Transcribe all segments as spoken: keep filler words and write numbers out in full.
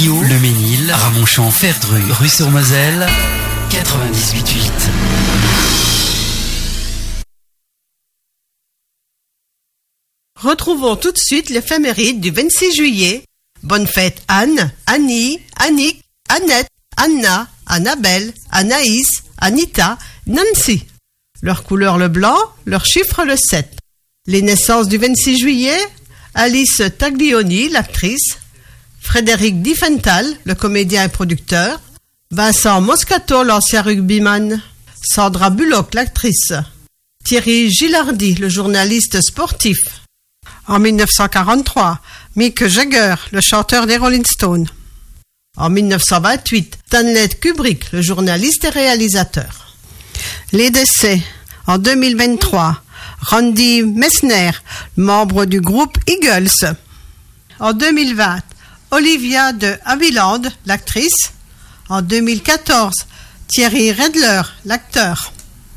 Millau, Le Ménil, Ramonchamp, Ferdru, Rue-sur-Moselle, quatre-vingt-dix-huit virgule huit. Retrouvons tout de suite l'éphéméride du vingt-six juillet. Bonne fête Anne, Annie, Annick, Annette, Anna, Annabelle, Anaïs, Anita, Nancy. Leur couleur le blanc, leur chiffre le sept. Les naissances du vingt-six juillet, Alice Taglioni, l'actrice, Frédéric Diffenthal, le comédien et producteur, Vincent Moscato, l'ancien rugbyman, Sandra Bullock, l'actrice, Thierry Gilardi, le journaliste sportif. En mille neuf cent quarante-trois, Mick Jagger, le chanteur des Rolling Stones. En mille neuf cent vingt-huit, Stanley Kubrick, le journaliste et réalisateur. Les décès. En deux mille vingt-trois, Randy Messner, membre du groupe Eagles. En deux mille vingt, Olivia de Havilland, l'actrice. En deux mille quatorze, Thierry Redler, l'acteur.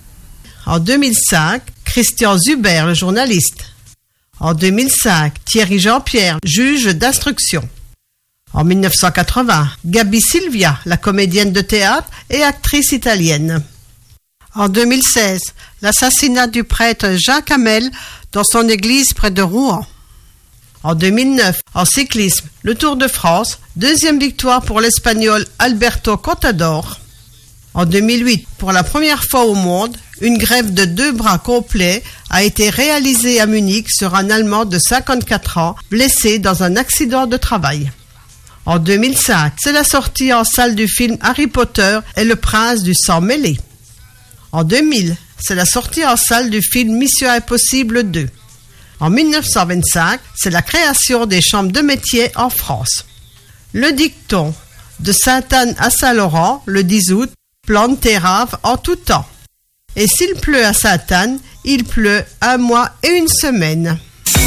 En deux mille cinq, Christian Zuber, le journaliste. En deux mille cinq, Thierry Jean-Pierre, juge d'instruction. En mille neuf cent quatre-vingts, Gabi Silvia, la comédienne de théâtre et actrice italienne. En deux mille seize, l'assassinat du prêtre Jacques Hamel dans son église près de Rouen. En deux mille neuf, en cyclisme, le Tour de France, deuxième victoire pour l'Espagnol Alberto Contador. En deux mille huit, pour la première fois au monde, une greffe de deux bras complets a été réalisée à Munich sur un Allemand de cinquante-quatre ans, blessé dans un accident de travail. En deux mille cinq, c'est la sortie en salle du film Harry Potter et le prince du sang mêlé. En deux mille, c'est la sortie en salle du film Mission Impossible deux. En mille neuf cent vingt-cinq, c'est la création des chambres de métier en France. Le dicton de Sainte-Anne à Saint-Laurent, le dix août, plante tes raves en tout temps. Et s'il pleut à Sainte-Anne, il pleut un mois et une semaine.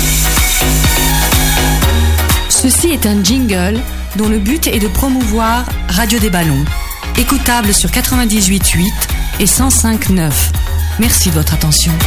Ceci est un jingle dont le but est de promouvoir Radio des Ballons, écoutable sur quatre-vingt-dix-huit virgule huit et cent cinq virgule neuf. Merci de votre attention.